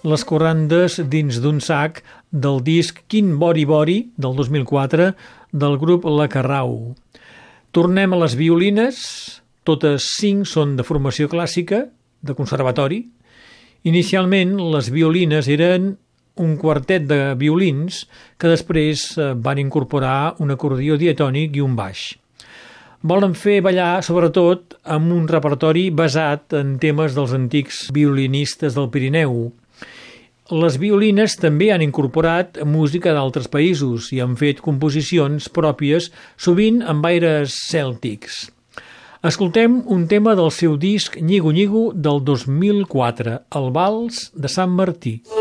les corrandes dins d'un sac del disc Quin Bori Bori del 2004 del grup La Carrau. Tornem a les violines, totes 5 són de formació clàssica, de conservatori. Inicialment les violines eren un quartet de violins que després van incorporar un acordió diatònic i un baix. Volen fer ballar, sobretot, amb un repertori basat en temes dels antics violinistes del Pirineu. Les violines també han incorporat música d'altres països i han fet composicions pròpies, sovint amb aires cèltics. Escoltem un tema del seu disc Nyigo Nyigo del 2004, el Vals de Sant Martí.